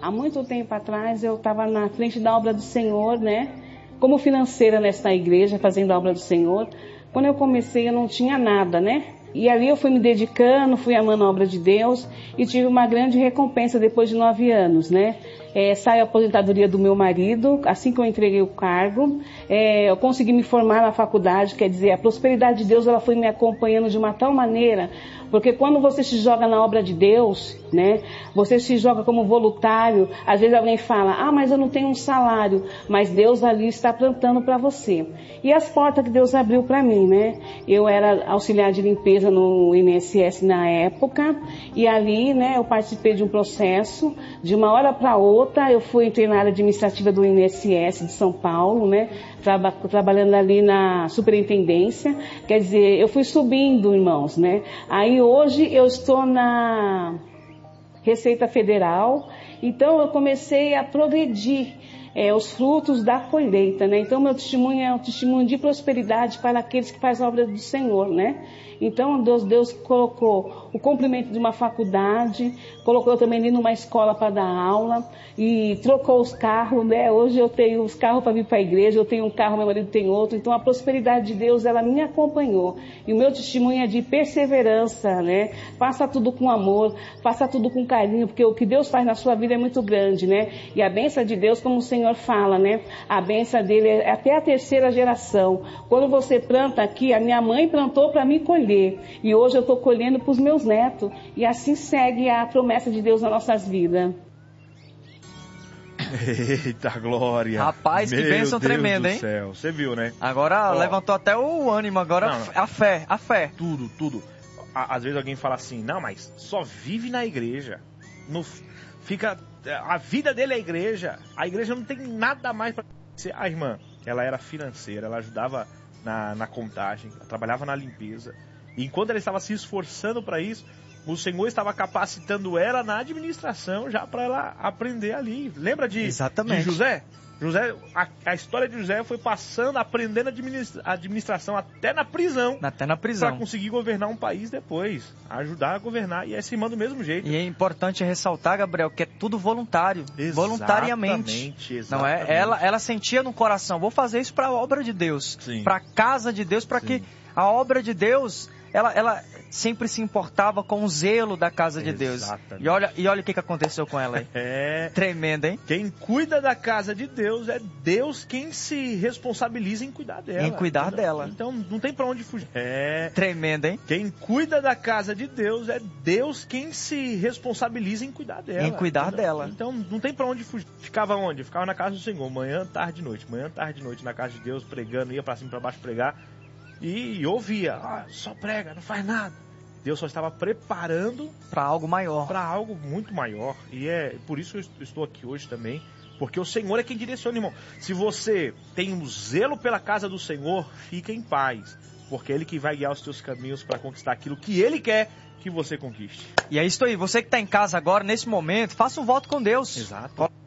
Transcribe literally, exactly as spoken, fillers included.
Há muito tempo atrás eu estava na frente da obra do Senhor, né? Como financeira nesta igreja, fazendo a obra do Senhor. Quando eu comecei eu não tinha nada, né? E ali eu fui me dedicando, fui amando a obra de Deus e tive uma grande recompensa depois de nove anos, né? É, saiu a aposentadoria do meu marido, assim que eu entreguei o cargo, é, eu consegui me formar na faculdade, quer dizer, a prosperidade de Deus ela foi me acompanhando de uma tal maneira, porque quando você se joga na obra de Deus, né, você se joga como voluntário, às vezes alguém fala, ah, mas eu não tenho um salário, mas Deus ali está plantando para você. E as portas que Deus abriu para mim, né, eu era auxiliar de limpeza no I N S S na época, e ali, né, eu participei de um processo, de uma hora para outra, eu fui entrei na área administrativa do I N S S de São Paulo, né? Traba, trabalhando ali na superintendência. Quer dizer, eu fui subindo, irmãos, né? Aí hoje eu estou na Receita Federal. Então eu comecei a progredir é, os frutos da colheita, né? Então meu testemunho é um testemunho de prosperidade para aqueles que fazem a obra do Senhor, né? Então Deus, Deus colocou o cumprimento de uma faculdade, colocou também ali numa escola para dar aula e trocou os carros, né? Hoje eu tenho os carros para vir para a igreja, eu tenho um carro, meu marido tem outro. Então a prosperidade de Deus, ela me acompanhou. E o meu testemunho é de perseverança, né? Faça tudo com amor, faça tudo com carinho, porque o que Deus faz na sua vida é muito grande, né? E a bênção de Deus, como o Senhor fala, né? A bênção dele é até a terceira geração. Quando você planta aqui, a minha mãe plantou para mim colher. E hoje eu estou colhendo para os meus netos. E assim segue a promessa de Deus nas nossas vidas. Eita, glória. Rapaz, que bênção tremenda, hein? Céu. Você viu, né? Agora Ó, levantou até o ânimo, agora não, não. a fé, a fé. Tudo, tudo. Às vezes alguém fala assim, não, mas só vive na igreja. No, fica, a vida dele é a igreja. A igreja não tem nada mais para ser. A irmã, ela era financeira, ela ajudava na, na contagem, ela trabalhava na limpeza. E enquanto ela estava se esforçando para isso, o Senhor estava capacitando ela na administração já para ela aprender ali. Lembra de, de José? José a, a história de José foi passando, aprendendo a administração até na prisão. Até na prisão. Para conseguir governar um país depois. Ajudar a governar. E essa irmã do mesmo jeito. E é importante ressaltar, Gabriel, que é tudo voluntário. Exatamente, voluntariamente. Exatamente. Não é? Ela, ela sentia no coração, vou fazer isso para a obra de Deus. Para a casa de Deus, para que a obra de Deus... Ela, ela sempre se importava com o zelo da casa de Exatamente. Deus. E olha, e olha o que, que aconteceu com ela aí. É. Tremendo, hein? Quem cuida da casa de Deus é Deus quem se responsabiliza em cuidar dela. Em cuidar então, dela. Então não tem pra onde fugir. É. Tremendo, hein? Quem cuida da casa de Deus é Deus quem se responsabiliza em cuidar dela. Em cuidar então, dela. Então não tem pra onde fugir. Ficava onde? Ficava na casa do Senhor, manhã, tarde e noite. Manhã, tarde e noite na casa de Deus, pregando, ia pra cima e pra baixo pregar. E, e ouvia, ah, só prega, não faz nada. Deus só estava preparando para algo maior. Para algo muito maior. E é por isso que eu estou aqui hoje também. Porque o Senhor é quem direciona, irmão. Se você tem um zelo pela casa do Senhor, fica em paz. Porque é Ele que vai guiar os teus caminhos para conquistar aquilo que Ele quer que você conquiste. E é isso aí. Você que está em casa agora, nesse momento, faça um voto com Deus. Exato.